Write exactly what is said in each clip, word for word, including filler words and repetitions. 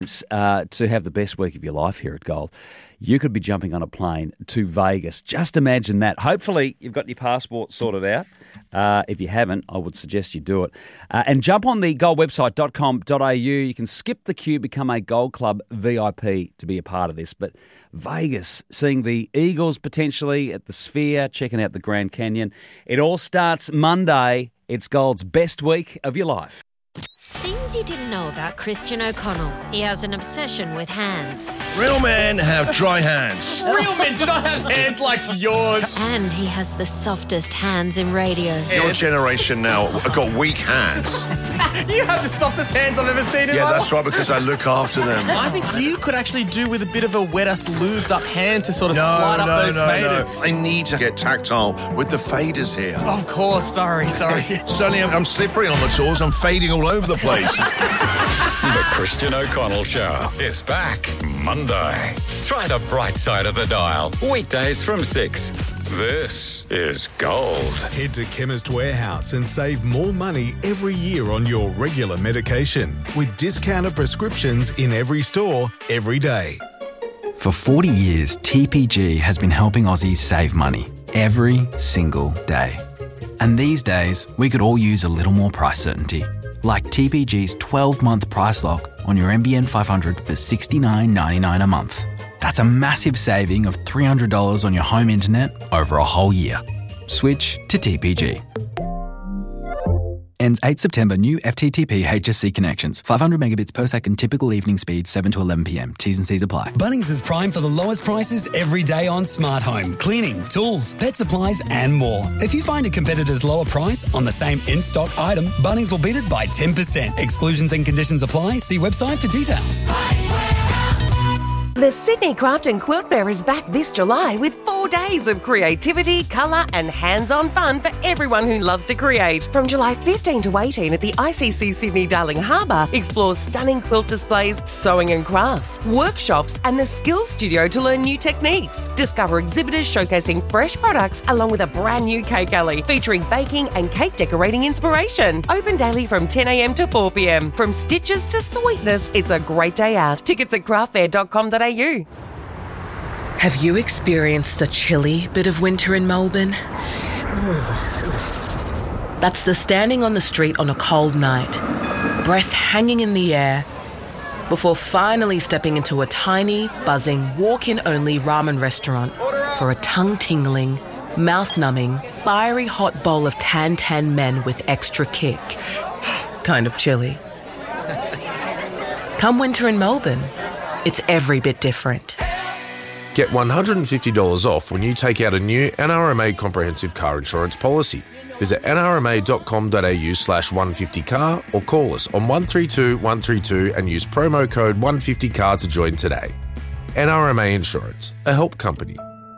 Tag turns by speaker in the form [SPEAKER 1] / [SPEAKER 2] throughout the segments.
[SPEAKER 1] Uh, to have the best week of your life here at Gold, you could be jumping on a plane to Vegas. Just imagine that. Hopefully, you've got your passport sorted out. Uh, if you haven't, I would suggest you do it. Uh, and jump on the gold website dot com dot a u. You can skip the queue, become a Gold Club V I P to be a part of this. But Vegas, seeing the Eagles potentially at the Sphere, checking out the Grand Canyon. It all starts Monday. It's Gold's best week of your life.
[SPEAKER 2] Things you didn't know about Christian O'Connell. He has an obsession with hands.
[SPEAKER 3] Real men have dry hands.
[SPEAKER 4] Real men do not have hands like yours.
[SPEAKER 2] And he has the softest hands in radio.
[SPEAKER 3] Your generation now have got weak hands.
[SPEAKER 4] You have the softest hands I've ever seen in
[SPEAKER 3] Yeah,
[SPEAKER 4] my
[SPEAKER 3] that's
[SPEAKER 4] life.
[SPEAKER 3] right, because I look after them.
[SPEAKER 4] I think you could actually do with a bit of a wetter, lubed up hand to sort of
[SPEAKER 3] No,
[SPEAKER 4] slide up
[SPEAKER 3] no,
[SPEAKER 4] those
[SPEAKER 3] no,
[SPEAKER 4] faders.
[SPEAKER 3] no. I need to get tactile with the faders here.
[SPEAKER 4] Of course, sorry, sorry.
[SPEAKER 3] Suddenly I'm, I'm slippery on the tools. I'm fading all over the place.
[SPEAKER 5] The Christian O'Connell Show is back Monday. Try the bright side of the dial. Weekdays from six. This is Gold.
[SPEAKER 6] Head to Chemist Warehouse and save more money every year on your regular medication with discounted prescriptions in every store, every day.
[SPEAKER 7] For forty years, T P G has been helping Aussies save money every single day. And these days, we could all use a little more price certainty. Like T P G's twelve-month price lock on your M B N five hundred for sixty-nine ninety-nine a month. That's a massive saving of three hundred dollars on your home internet over a whole year. Switch to T P G. Ends eighth September. New F T T P H S C connections. five hundred megabits per second. Typical evening speed seven to eleven p.m. T's and C's apply.
[SPEAKER 8] Bunnings is prime for the lowest prices every day on smart home, cleaning, tools, pet supplies and more. If you find a competitor's lower price on the same in-stock item, Bunnings will beat it by ten percent. Exclusions and conditions apply. See website for details.
[SPEAKER 9] The Sydney Craft and Quilt Fair is back this July with four days of creativity, colour and hands-on fun for everyone who loves to create. From July fifteenth to eighteenth at the I C C Sydney Darling Harbour, explore stunning quilt displays, sewing and crafts, workshops and the Skills Studio to learn new techniques. Discover exhibitors showcasing fresh products along with a brand new cake alley featuring baking and cake decorating inspiration. Open daily from ten a.m. to four p.m. From stitches to sweetness, it's a great day out. Tickets at craft fair dot com dot a u.
[SPEAKER 10] Have you experienced the chilly bit of winter in Melbourne? That's the standing on the street on a cold night, breath hanging in the air, before finally stepping into a tiny, buzzing, walk-in-only ramen restaurant for a tongue-tingling, mouth-numbing, fiery hot bowl of tan-tan men with extra kick. Kind of chilly. Come winter in Melbourne, it's every bit different.
[SPEAKER 11] Get one hundred fifty dollars off when you take out a new N R M A comprehensive car insurance policy. Visit n r m a dot com dot a u slash one fifty car or call us on one three two one three two and use promo code one fifty car to join today. N R M A Insurance, a help company.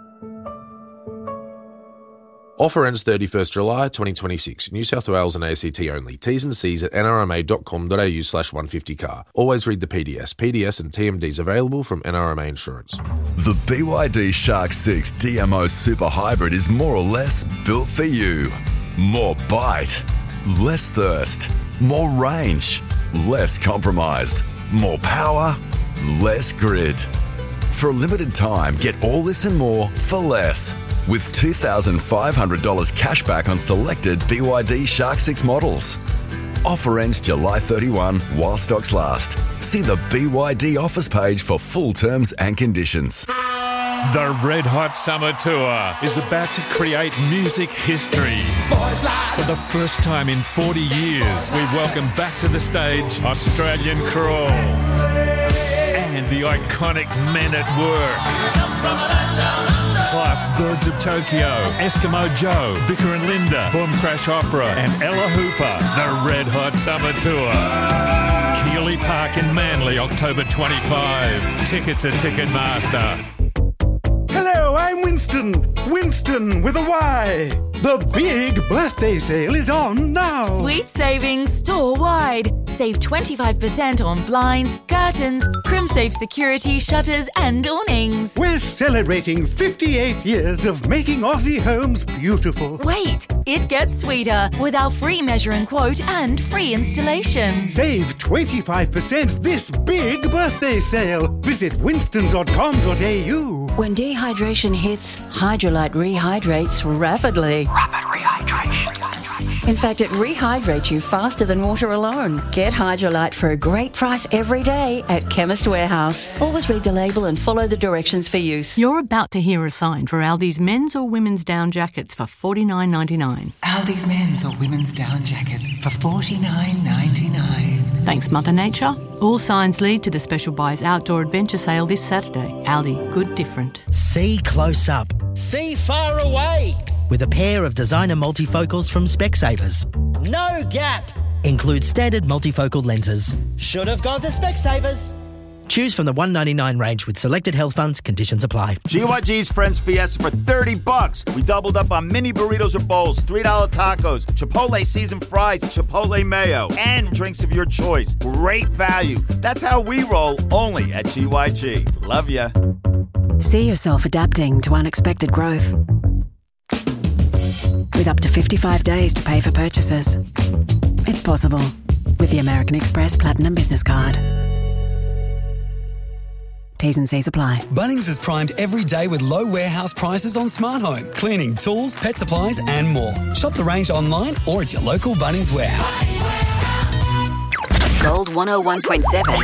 [SPEAKER 11] Offer ends thirty-first July twenty twenty-six. New South Wales and A C T only. T's and C's at n r m a dot com dot a u slash one fifty car. Always read the P D S. P D S and T M Ds available from N R M A Insurance.
[SPEAKER 12] The B Y D Shark six D M O Super Hybrid is more or less built for you. More bite, less thirst, more range, less compromise, more power, less grit. For a limited time, get all this and more for less. With two thousand five hundred dollars cash back on selected B Y D Shark six models. Offer ends July thirty-first while stocks last. See the B Y D offers page for full terms and conditions.
[SPEAKER 13] The Red Hot Summer Tour is about to create music history. For the first time in forty years, we welcome back to the stage Australian Crawl and the iconic Men at Work. Plus Birds of Tokyo, Eskimo Joe, Vicar and Linda, Boom Crash Opera and Ella Hooper. The Red Hot Summer Tour. Keeley Park in Manly, October twenty-fifth. Tickets at Ticketmaster.
[SPEAKER 14] Hello, I'm Winston. Winston with a Y. The big birthday sale is on now.
[SPEAKER 15] Sweet savings store-wide. Save twenty-five percent on blinds, curtains, CrimSafe security, shutters and awnings.
[SPEAKER 14] We're celebrating fifty-eight years of making Aussie homes beautiful.
[SPEAKER 15] Wait, it gets sweeter with our free measure and quote and free installation.
[SPEAKER 14] Save twenty-five percent this big birthday sale. Visit winston dot com dot a u.
[SPEAKER 16] When dehydration hits, Hydrolite rehydrates rapidly.
[SPEAKER 17] Rapid rehydration.
[SPEAKER 16] In fact, it rehydrates you faster than water alone. Get Hydrolite for a great price every day at Chemist Warehouse. Always read the label and follow the directions for use.
[SPEAKER 18] You're about to hear a sign for Aldi's men's or women's down jackets for forty-nine ninety-nine.
[SPEAKER 17] Aldi's men's or women's down jackets for forty-nine ninety-nine.
[SPEAKER 18] Thanks, Mother Nature. All signs lead to the Special Buys Outdoor Adventure Sale this Saturday. Aldi, good different.
[SPEAKER 19] See close up.
[SPEAKER 20] See far away.
[SPEAKER 19] With a pair of designer multifocals from Specsavers.
[SPEAKER 20] No gap.
[SPEAKER 19] Includes standard multifocal lenses.
[SPEAKER 20] Should have gone to Specsavers.
[SPEAKER 19] Choose from the one ninety-nine range with selected health funds. Conditions apply.
[SPEAKER 21] G Y G's Friends Fiesta for thirty bucks. We doubled up on mini burritos or bowls, three dollar tacos, Chipotle seasoned fries, Chipotle mayo, and drinks of your choice. Great value. That's how we roll, only at G Y G. Love ya.
[SPEAKER 22] See yourself adapting to unexpected growth. With up to fifty-five days to pay for purchases. It's possible with the American Express Platinum Business Card. T's and C's apply.
[SPEAKER 8] Bunnings is primed every day with low warehouse prices on smart home, cleaning, tools, pet supplies and more. Shop the range online or at your local Bunnings warehouse.
[SPEAKER 22] Gold one oh one point seven.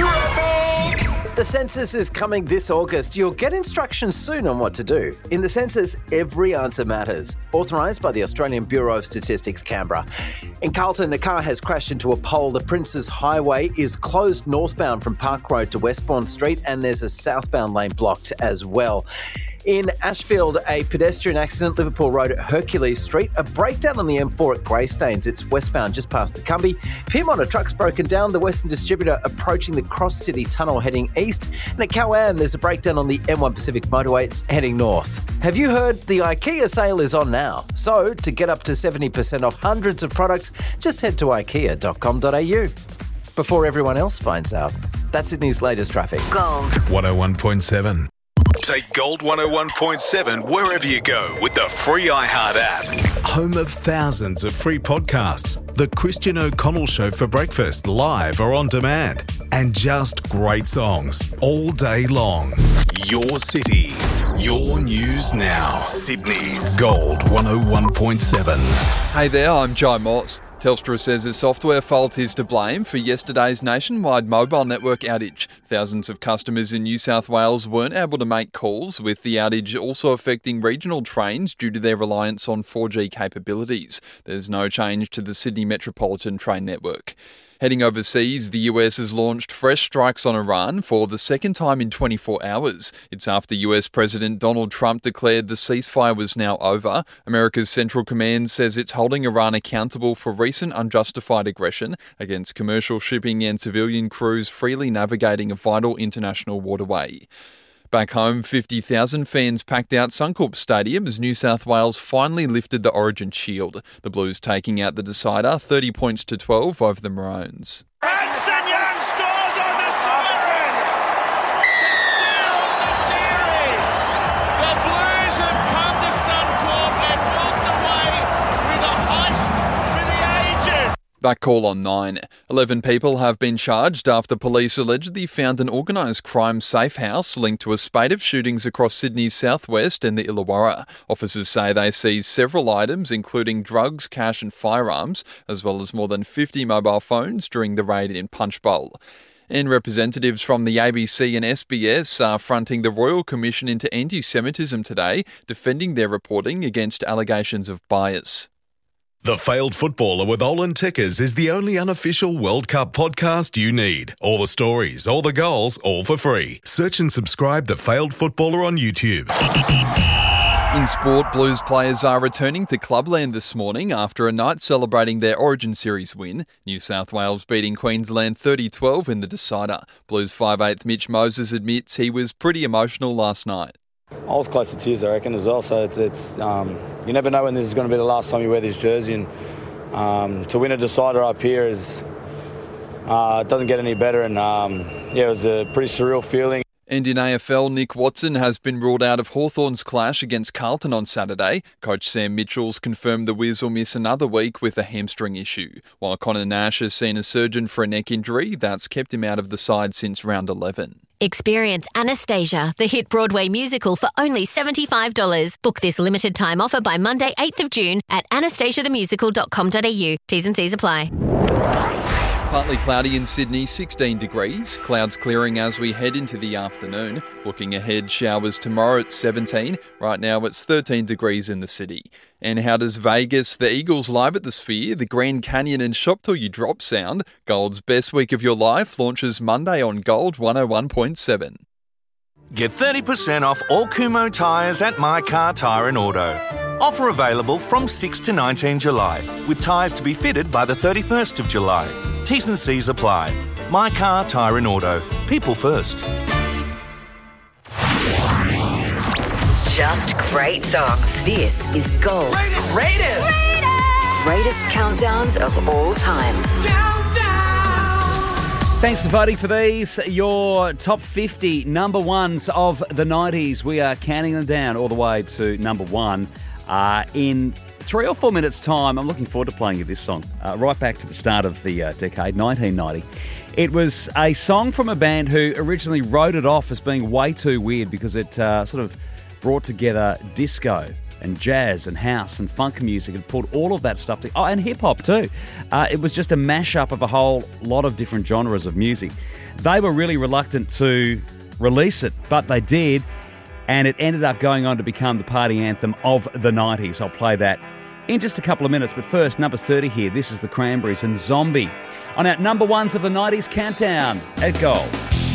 [SPEAKER 23] The census is coming this August. You'll get instructions soon on what to do. In the census, every answer matters. Authorised by the Australian Bureau of Statistics, Canberra. In Carlton, a car has crashed into a pole. The Princes Highway is closed northbound from Park Road to Westbourne Street, and there's a southbound lane blocked as well. In Ashfield, a pedestrian accident, Liverpool Road at Hercules Street. A breakdown on the M four at Greystanes. It's westbound just past the Cumbie. P M on a truck's broken down. The Western Distributor approaching the Cross City Tunnel heading east. And at Cowan, there's a breakdown on the M one Pacific Motorway. It's heading north. Have you heard the IKEA sale is on now? So, to get up to seventy percent off hundreds of products, just head to ikea dot com dot a u. Before everyone else finds out. That's Sydney's latest traffic.
[SPEAKER 22] Gold
[SPEAKER 6] one oh one point seven.
[SPEAKER 24] Take Gold one oh one point seven wherever you go with the free iHeart app.
[SPEAKER 6] Home of thousands of free podcasts. The Christian O'Connell Show for breakfast, live or on demand. And just great songs all day long. Your city. Your news now. Sydney's Gold one oh one point seven.
[SPEAKER 25] Hey there, I'm Joe Moss. Telstra says a software fault is to blame for yesterday's nationwide mobile network outage. Thousands of customers in New South Wales weren't able to make calls, with the outage also affecting regional trains due to their reliance on four G capabilities. There's no change to the Sydney Metropolitan train network. Heading overseas, the U S has launched fresh strikes on Iran for the second time in twenty-four hours. It's after U S President Donald Trump declared the ceasefire was now over. America's Central Command says it's holding Iran accountable for recent unjustified aggression against commercial shipping and civilian crews freely navigating a vital international waterway. Back home, fifty thousand fans packed out Suncorp Stadium as New South Wales finally lifted the Origin Shield. The Blues taking out the decider, thirty points to twelve over the Maroons.
[SPEAKER 26] Hanson Young scores on the siren to seal the series. The Blues have come to Suncorp and walked away with a heist for the ages.
[SPEAKER 25] That call on nine. Eleven people have been charged after police allegedly found an organised crime safe house linked to a spate of shootings across Sydney's southwest and the Illawarra. Officers say they seized several items, including drugs, cash and firearms, as well as more than fifty mobile phones during the raid in Punchbowl. And representatives from the A B C and S B S are fronting the Royal Commission into Anti-Semitism today, defending their reporting against allegations of bias.
[SPEAKER 6] The Failed Footballer with Olin Tickers is the only unofficial World Cup podcast you need. All the stories, all the goals, all for free. Search and subscribe The Failed Footballer on YouTube.
[SPEAKER 25] In sport, Blues players are returning to Clubland this morning after a night celebrating their Origin Series win. New South Wales beating Queensland thirty twelve in the decider. Blues five eighth Mitch Moses admits he was pretty emotional last night.
[SPEAKER 27] I was close to tears, I reckon, as well. So it's, it's um, you never know when this is going to be the last time you wear this jersey, and um, to win a decider up here is uh, it doesn't get any better. And um, yeah, it was a pretty surreal feeling.
[SPEAKER 25] And in A F L, Nick Watson has been ruled out of Hawthorn's clash against Carlton on Saturday. Coach Sam Mitchell's confirmed the Wiz will miss another week with a hamstring issue, while Connor Nash has seen a surgeon for a neck injury that's kept him out of the side since round eleven.
[SPEAKER 1] Experience Anastasia, the hit Broadway musical, for only seventy-five dollars. Book this limited time offer by Monday, eighth of June at anastasia the musical dot com dot a u. T's and C's apply.
[SPEAKER 25] Partly cloudy in Sydney, sixteen degrees. Clouds clearing as we head into the afternoon. Looking ahead, showers tomorrow at seventeen. Right now it's thirteen degrees in the city. And how does Vegas, the Eagles live at the Sphere, the Grand Canyon and Shop Till You Drop sound? Gold's Best Week of Your Life launches Monday on Gold one oh one point seven.
[SPEAKER 2] Get thirty percent off all Kumo tyres at My Car Tyre and Auto. Offer available from sixth to nineteenth July, with tyres to be fitted by the thirty-first of July. T's and C's apply. My Car Tyre and Auto. People first.
[SPEAKER 3] Just great songs. This is Gold's greatest, greatest, greatest, greatest countdowns of all time.
[SPEAKER 4] Thanks for voting for these, your top fifty number ones of the nineties. We are counting them down all the way to number one. Uh, in three or four minutes' time, I'm looking forward to playing you this song. Uh, right back to the start of the uh, decade, nineteen ninety. It was a song from a band who originally wrote it off as being way too weird because it uh, sort of brought together disco and jazz and house and funk music and pulled all of that stuff together. Oh, and hip-hop too. Uh, it was just a mashup of a whole lot of different genres of music. They were really reluctant to release it, but they did. And it ended up going on to become the party anthem of the nineties. I'll play that in just a couple of minutes. But first, number thirty here. This is the Cranberries and Zombie on our number ones of the nineties countdown at Gold.